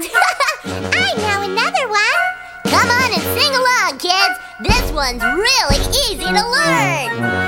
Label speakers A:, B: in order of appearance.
A: I know another one. Come on and sing along, kids. This one's really easy to learn.